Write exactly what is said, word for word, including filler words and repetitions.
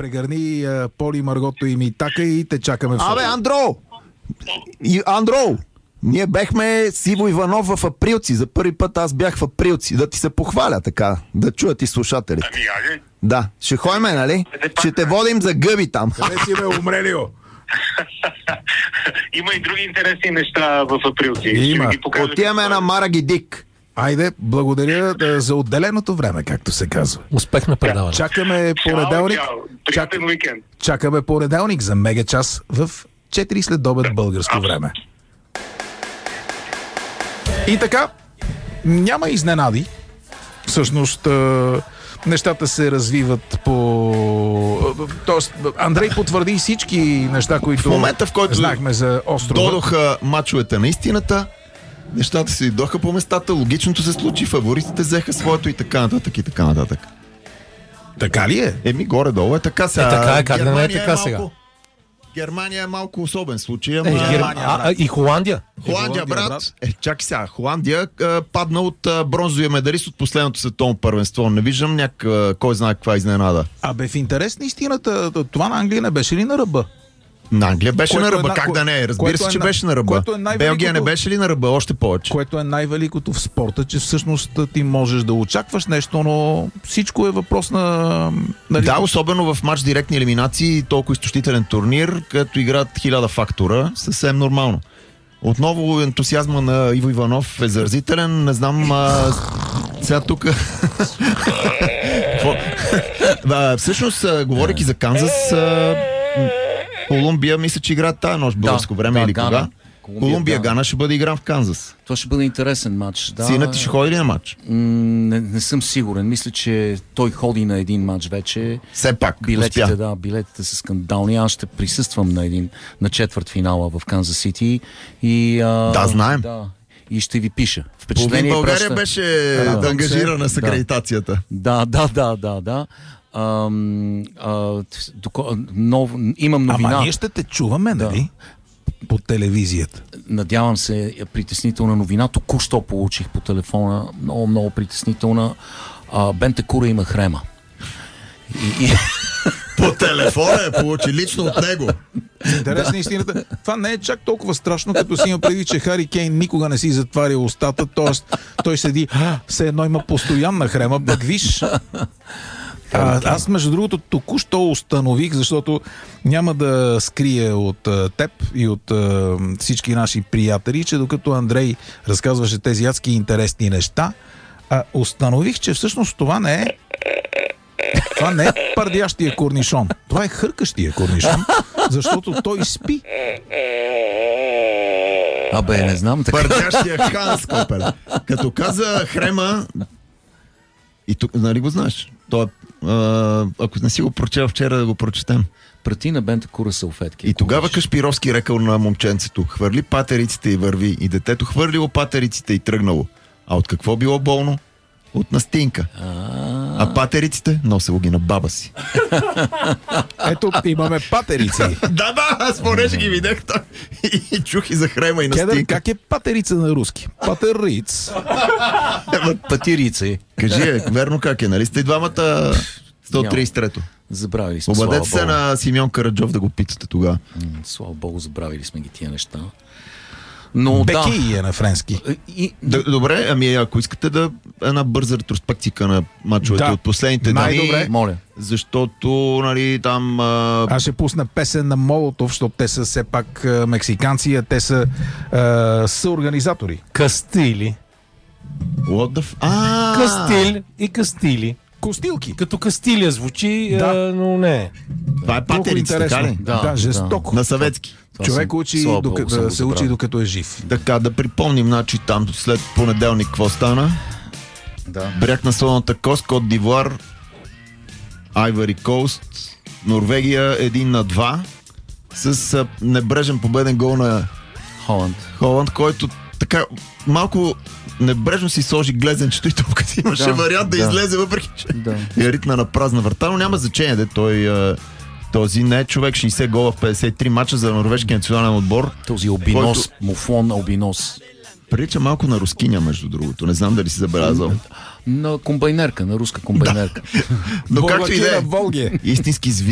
прегърни а, Поли, Маргото и Митака и те чакаме в София. Абе, Андро! И, Андро! Ние бехме с Иво Иванов в Априлци. За първи път аз бях в Априлци. Да ти се похваля така, да чуят и слушателите. Ами, айде. Да, ще ходим, нали? Ще те водим за гъби там. Къде си, бе, Умрелио? Има и други интересни неща в Априлци. Има. Отиваме на Марагидик. Айде, благодаря а, за отделеното време, както се казва. Успех на предаване. Чакаме понеделник. Чао, чао. Приятен Чак... уикенд. Чакаме понеделник за мега час в четири след обед българско време. И така, няма изненади. Всъщност, а, нещата се развиват по... Тоест, Андрей потвърди всички неща, които В момента, в който знахме за острова. додоха мачовете на истината, нещата се идоха по местата, логичното се случи, фаворитите взеха своето и така нататък и така нататък. Така ли е? Еми, горе-долу е така сега. Е, така е, как да не е така малко... сега? Германия е малко особен случай, ама... Е, Гер... а, а, и Холандия? Холандия, Холандия, брат. брат. Е, чакай сега. Холандия а, падна от а, бронзовия медалист от последното световно първенство. Не виждам някаква, кой знае каква изненада. Абе, в интерес на истината, това на Англия не беше ли на ръба? На Англия беше Което на е ръба. на- Как да не е? Разбира което се, е че на- беше на ръба. което е най-великото- Белгия не беше ли на ръба? Още повече. Което е най-великото в спорта, че всъщност ти можеш да очакваш нещо, но всичко е въпрос на... Нали... Да, особено в матч директни елиминации, толкова изтощителен турнир, като играят хиляда фактора, съвсем нормално. Отново ентусиазма на Иво Иванов е заразителен. Не знам а, сега тук... Какво? Да, всъщност, а, говорейки за Канзас, а, Колумбия мисля, че играят тази нощ българско време да, или Гана. кога? Колумбия, Колумбия, Гана. Гана ще бъде игран в Канзас. Това ще бъде интересен матч. Да, Синът ти ще ходи ли на матч? М, не, не съм сигурен. Мисля, че той ходи на един матч вече. Все пак, Билетите, успя. да, билетите са скандални. Аз ще присъствам на един на четвърт финала в Канзас Сити. И, а, Да, знаем. Да, и ще ви пиша. Половин Впечатление България просто... беше Да. ангажирана с акредитацията. Да, да, да, да, да. Ам, а, доко... нов... Имам новина. Ама ние ще те чуваме, нали? По телевизията. Надявам се, притеснителна новина. Току-що получих по телефона. Много, много притеснителна. А, Бентекура има хрема. И, и... По телефона е получи лично от него. Интересна истината. Това не е чак толкова страшно, като си има преди, че Хари Кейн никога не си затваря устата, т.е. той седи, а, все едно има постоянна хрема, пък виж. А, аз, между другото, току-що установих, защото няма да скрия от а, теб и от а, всички наши приятели, че докато Андрей разказваше тези адски интересни неща, а, установих, че всъщност това не е това не е пардящия корнишон. Това е хъркащия корнишон, защото той спи. Абе, не знам. Така... Пърдящия Ханс Копеле. Като каза хрема, и тук, нали го знаеш? То е, а, ако не си го прочел вчера, да го прочетем. Прати на Бентекура салфетки. И тогава Кашпировски рекал на момченцето: хвърли патериците и върви. И детето хвърлило патериците и тръгнало. А от какво било болно? От настинка. А патериците носело ги на баба си. Ето, имаме патерици. Да, да, аз понеже ги видях и, и чух и за хрема и Кедър, настинка. как е патерица на руски? Патериц. Патирици. Кажи, е, верно как е, нали сте и двамата сто тридесет и трето? Забравили сме. Обадете слава се Богу. на Симеон Караджов да го питате тогава. М, Слава Богу, забравили сме ги тия неща. Но Беки е на френски. да. И, Д- Добре, ами ако искате да една бърза ретроспекция на мачовете Да. от последните Най-добре. дни, моля. защото, нали, там... А... Аз ще пусна песен на Молотов, защото те са все пак а, мексиканци, а те са а, съорганизатори. Кастили. What the f... А, Кастил и Кастили. Костилки. Като Кастилия звучи, Да. а, но не. Това е Много патерица, така интересно. ли? Да, да, жестоко. На съветски. Това Човек съм- учи, слава Богу, докато, съм го се учи забравил. докато е жив. Така, да припомним, значи там след понеделник какво стана? Да. Бряг на Слоната кост, Кот Дивуар, Айвари Коуст, Норвегия един на два с а, небрежен победен гол на Холанд. Холанд, който така малко небрежно си сложи глезенчето и топката имаше Да, вариант да, да. излезе, въпреки че Да. е ритна на празна врата, но няма значение, де той а, този не е човек, шейсет гола в петдесет и три мача за норвежкия национален отбор. Този албинос, Който- муфлон албинос. Прилича малко на рускиня, между другото. Не знам дали си забелязал. На комбайнерка, на руска комбайнерка. Но както и да е, Волге. истински звяр.